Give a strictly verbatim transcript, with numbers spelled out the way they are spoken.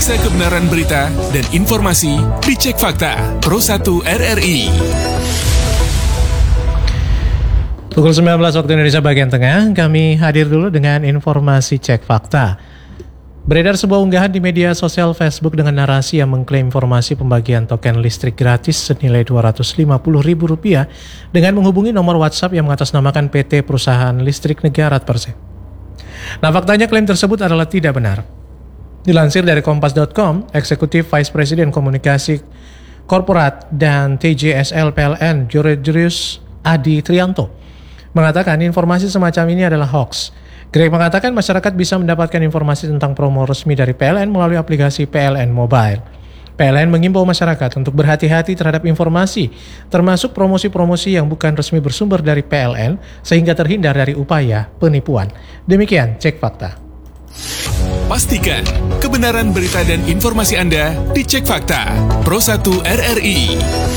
Periksa kebenaran berita dan informasi dicek fakta Pro satu R R I. Pukul sembilan belas waktu Indonesia bagian tengah, kami hadir dulu dengan informasi cek fakta. Beredar sebuah unggahan di media sosial Facebook dengan narasi yang mengklaim informasi pembagian token listrik gratis senilai dua ratus lima puluh ribu rupiah dengan menghubungi nomor WhatsApp yang mengatasnamakan P T Perusahaan Listrik Negara Persero. Nah, faktanya klaim tersebut adalah tidak benar. Dilansir dari kompas dot com, Eksekutif Vice President Komunikasi Korporat dan T J S L P L N Georgius Adi Trianto mengatakan informasi semacam ini adalah hoax. Greg mengatakan masyarakat bisa mendapatkan informasi tentang promo resmi dari P L N melalui aplikasi P L N Mobile. P L N mengimbau masyarakat untuk berhati-hati terhadap informasi, termasuk promosi-promosi yang bukan resmi bersumber dari P L N, sehingga terhindar dari upaya penipuan. Demikian Cek Fakta. Pastikan kebenaran berita dan informasi Anda dicek fakta Pro satu R R I.